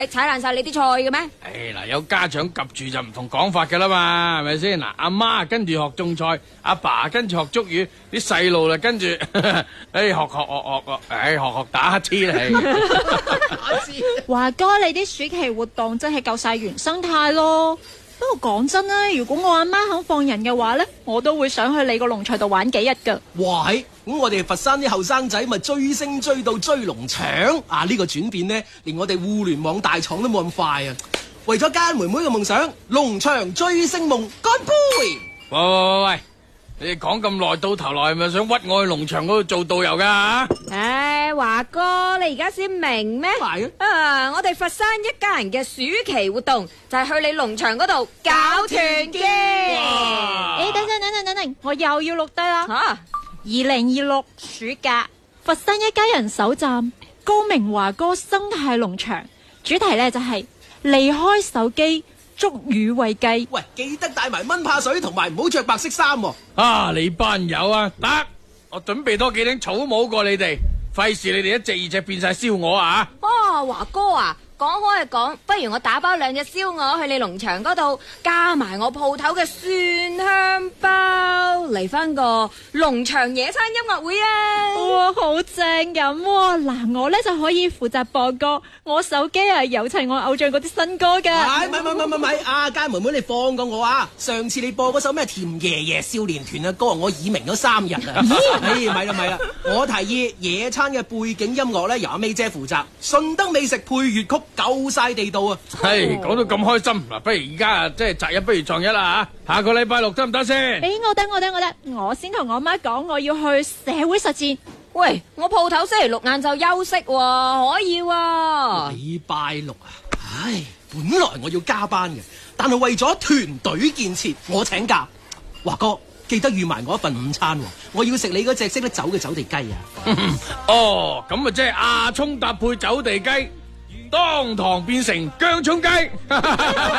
踩爛晒你啲菜嘅咩？ 嗱，有家長及住就唔同講法噶啦嘛，係咪先？嗱，阿媽跟住學種菜，阿爸跟住學捉魚，啲細路啦跟住，學打乞嗤嚟。 華哥，你啲暑期活動真係夠晒原生態咯。不過講真啦，如果我阿媽肯放人嘅話呢，我都會想去你個農場度玩幾日噶。 哇，咁我哋佛山啲後生仔咪追星追到追農場啊！呢個轉變呢，連我哋互聯網大廠都冇咁快啊！為咗家妹妹嘅夢想，農場追星夢，乾杯！ 喂，你哋講咁耐，到頭來係咪想屈我去農場嗰度做導遊噶？ 華哥，你而家先明咩？我哋佛山一家人嘅暑期活動就係去你農場嗰度搞團建。 等，我又要錄低啦。2026暑假，佛山一家人首站高明華哥生態農場，主題呢就係離開手機，捉魚餵雞。 喂，記得帶埋蚊怕水，同埋唔好着白色衫喎。 你班友啊，得，我準備多幾頂草帽過你哋，費事你哋一隻二隻變晒燒鵝啊！ 華哥啊，講開就講，不如我打包2隻燒鵝去你農場嗰度，加埋我鋪頭嘅蒜香包，嚟翻個農場野餐音樂會啊！ 哇，好正咁喎！嗱，我呢就可以負責播歌，我手機有齊我偶像嗰啲新歌噶。 咪，家妹妹你放過我啊！上次你播嗰首咩甜爺爺少年團嘅歌，我耳鳴咗3日啊！咪啦，我提議野餐嘅背景音樂呢，由阿 May 姐負責，順德美食配粵曲，夠晒地道啊！ 講到咁開心，嗱，不如而家即係擇日不如撞日啦吓，下個禮拜6得唔得先？ 我得，我先同我媽講我要去社會實踐。 喂，我鋪頭星期6晏晝休息喎，可以喎。 禮拜6啊，本來我要加班嘅，但係為咗團隊建設，我請假。華哥，記得預埋我一份午餐喎，我要食你嗰隻識得走嘅走地雞啊！ 咁啊即係阿葱搭配走地雞，當堂變成薑葱雞。